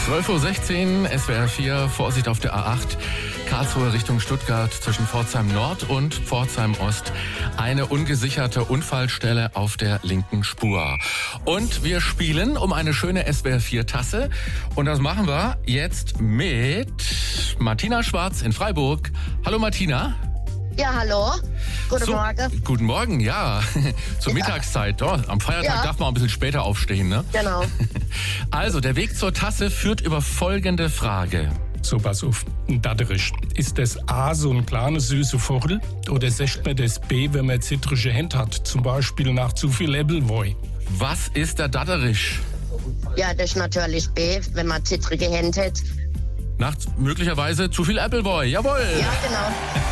12.16 Uhr, SWR 4, Vorsicht auf der A8, Karlsruhe Richtung Stuttgart zwischen Pforzheim Nord und Pforzheim Ost. Eine ungesicherte Unfallstelle auf der linken Spur. Und wir spielen um eine schöne SWR 4 Tasse. Und das machen wir jetzt mit Martina Schwarz in Freiburg. Hallo Martina. Ja, hallo. Guten Morgen. Guten Morgen, ja. Zur Mittagszeit. Oh, am Feiertag darf man ein bisschen später aufstehen, ne? Genau. Also, der Weg zur Tasse führt über folgende Frage. So, pass auf. Datterisch. Ist das A so ein kleines süße Vogel? Oder sagt man das B, wenn man zitrische Hände hat? Zum Beispiel nach zu viel Appleboy. Was ist der Datterisch? Ja, das ist natürlich B, wenn man zittrige Hände hat. Nach möglicherweise zu viel Appleboy. Jawohl! Ja, genau.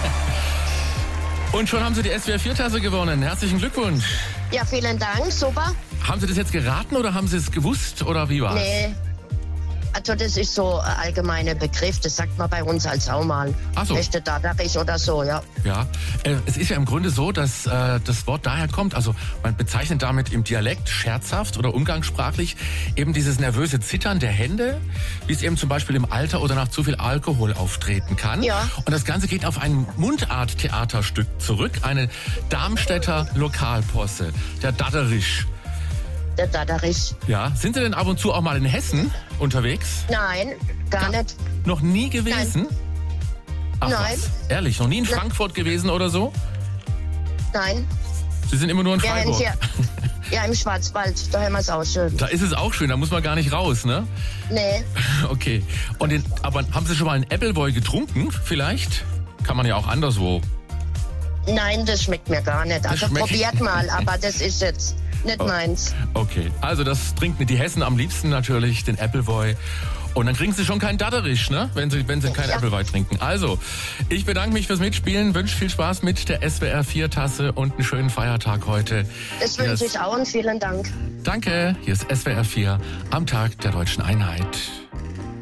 Und schon haben Sie die SWR 4-Tasse gewonnen. Herzlichen Glückwunsch. Ja, vielen Dank. Super. Haben Sie das jetzt geraten oder haben Sie es gewusst oder wie war's? Nee. Also das ist so ein allgemeiner Begriff, das sagt man bei uns als auch mal. Ach so. Echte Datterich oder so, ja. Ja, es ist ja im Grunde so, dass das Wort daher kommt, also man bezeichnet damit im Dialekt scherzhaft oder umgangssprachlich eben dieses nervöse Zittern der Hände, wie es eben zum Beispiel im Alter oder nach zu viel Alkohol auftreten kann. Ja. Und das Ganze geht auf ein Mundart-Theaterstück zurück, eine Darmstädter Lokalposse, der Datterisch. Der Datterich. Ja, sind Sie denn ab und zu auch mal in Hessen unterwegs? Nein, gar nicht. Noch nie gewesen? Nein. Ach, Nein. was? Ehrlich, noch nie in Frankfurt gewesen oder so? Nein. Sie sind immer nur in Freiburg. Ja, im Schwarzwald, da haben wir es auch schön. Da ist es auch schön, da muss man gar nicht raus, ne? Nee. Okay. Aber haben Sie schon mal einen Appleboy getrunken, vielleicht? Kann man ja auch anderswo. Nein, das schmeckt mir gar nicht. Also probiert mal, aber das ist jetzt nicht meins. Okay, also das trinken die Hessen am liebsten natürlich, den Appleboy. Und dann kriegen Sie schon keinen Datterisch, ne? Wenn Sie keinen Appleboy trinken. Also, ich bedanke mich fürs Mitspielen, wünsche viel Spaß mit der SWR 4 Tasse und einen schönen Feiertag heute. Das wünsche ich auch und vielen Dank. Danke, hier ist SWR 4 am Tag der Deutschen Einheit.